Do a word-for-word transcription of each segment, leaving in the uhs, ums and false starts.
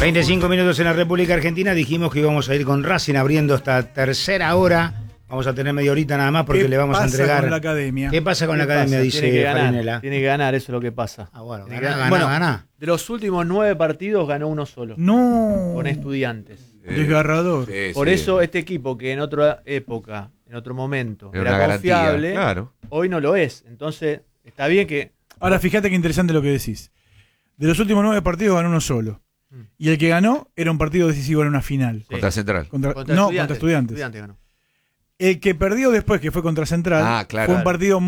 veinticinco minutos en la República Argentina. Dijimos que íbamos a ir con Racing abriendo esta tercera hora. Vamos a tener media horita nada más porque le vamos a entregar. ¿Qué pasa con la academia? ¿Qué pasa con la academia? Dice tiene que ganar, Farinella. Tiene que ganar, eso es lo que pasa. Ah, bueno, Tiene ganá, que... ganá, bueno, ganá. De los últimos nueve partidos ganó uno solo. No. Con Estudiantes. Eh, Desgarrador. Sí, Por sí. eso este equipo que en otra época, en otro momento, Era era una confiable, garantía, claro. hoy no lo es. Entonces, está bien que... Ahora, fíjate qué interesante lo que decís. De los últimos nueve partidos ganó uno solo. Mm. Y el que ganó era un partido decisivo en una final. Sí. Contra Central. Contra, contra no, estudiantes. contra Estudiantes. Estudiantes ganó. El que perdió después, que fue contra Central, ah, claro, fue un claro. partido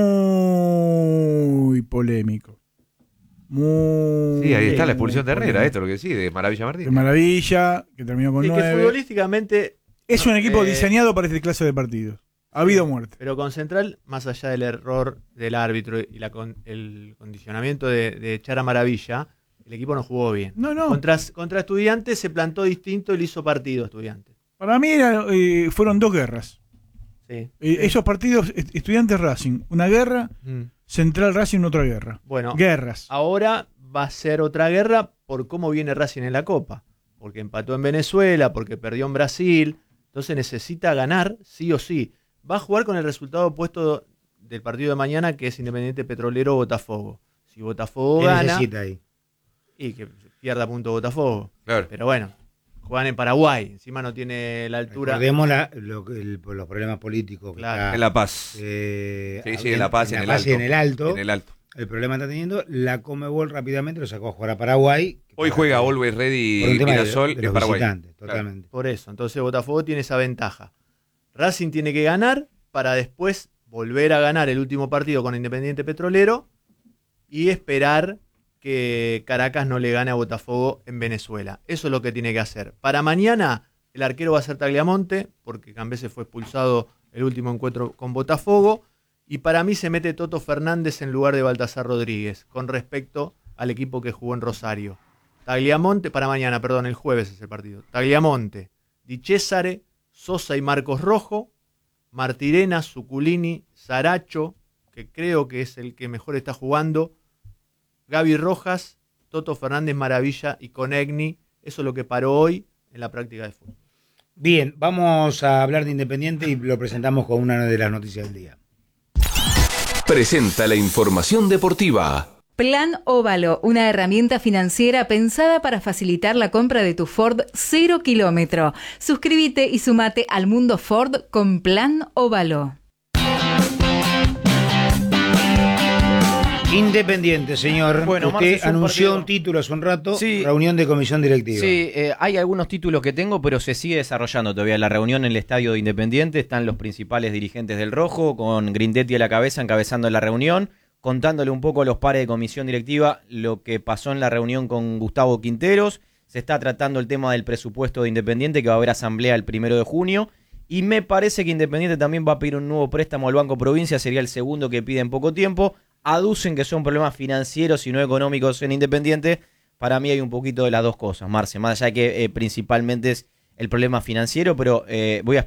muy polémico. Muy Sí, ahí está la expulsión de Herrera, polémico. esto es lo que sí, de Maravilla Martínez. De Maravilla, que terminó con Y nueve. que futbolísticamente... Es un equipo eh, diseñado para este clase de partidos. Ha habido muerte. Pero con Central, más allá del error del árbitro y la con, el condicionamiento de, de echar a Maravilla, el equipo no jugó bien. No, no. Contra, contra Estudiantes se plantó distinto y le hizo partido a Estudiantes. Para mí era, eh, fueron dos guerras. Sí, Eh, sí. Esos partidos, est- Estudiantes Racing, una guerra, Mm. Central Racing, otra guerra. Bueno, Guerras. ahora va a ser otra guerra por cómo viene Racing en la Copa. Porque empató en Venezuela, porque perdió en Brasil. Entonces necesita ganar sí o sí. Va a jugar con el resultado opuesto del partido de mañana, que es Independiente Petrolero Botafogo. Si Botafogo ¿Qué gana, necesita ahí? y que pierda punto Botafogo. Claro. Pero bueno, juegan en Paraguay. Encima no tiene la altura. Recordemos la- lo que- el- los problemas políticos que Claro. está, En La Paz. eh, Sí, sí, en La Paz, en, el, Paz alto. y en el Alto. En el Alto. El problema está teniendo. La Conmebol rápidamente lo sacó a jugar a Paraguay. Hoy juega Always Ready Por un tema de- Mirasol de en los Paraguay. visitantes, Claro. totalmente. Por eso, entonces Botafogo tiene esa ventaja. Racing tiene que ganar para después volver a ganar el último partido con Independiente Petrolero y esperar que Caracas no le gane a Botafogo en Venezuela. Eso es lo que tiene que hacer. Para mañana el arquero va a ser Tagliamonte, porque Cambese fue expulsado el último encuentro con Botafogo, y para mí se mete Toto Fernández en lugar de Baltasar Rodríguez, con respecto al equipo que jugó en Rosario. Tagliamonte, para mañana, perdón, el jueves es el partido. Tagliamonte, Di Cesare, Sosa y Marcos Rojo, Martirena, Zuculini, Saracho, que creo que es el que mejor está jugando, Gaby Rojas, Toto Fernández Maravilla y Conegni. Eso es lo que paró hoy en la práctica de fútbol. Bien, vamos a hablar de Independiente y lo presentamos con una de las noticias del día. Presenta la información deportiva. Plan Óvalo, una herramienta financiera pensada para facilitar la compra de tu Ford cero kilómetro. Suscríbete y sumate al mundo Ford con Plan Óvalo. Independiente, señor. Bueno, Usted Marce, es un anunció partido- un título hace un rato, Sí. reunión de comisión directiva. Sí, eh, hay algunos títulos que tengo, pero se sigue desarrollando todavía la reunión en el estadio de Independiente. Están los principales dirigentes del Rojo, con Grindetti a la cabeza, encabezando la reunión, contándole un poco a los pares de comisión directiva lo que pasó en la reunión con Gustavo Quinteros. Se está tratando el tema del presupuesto de Independiente, que va a haber asamblea el primero de junio. Y me parece que Independiente también va a pedir un nuevo préstamo al Banco Provincia, sería el segundo que pide en poco tiempo. Aducen que son problemas financieros y no económicos en Independiente. Para mí hay un poquito de las dos cosas, Marce, más allá de que eh, principalmente es el problema financiero, pero eh, voy a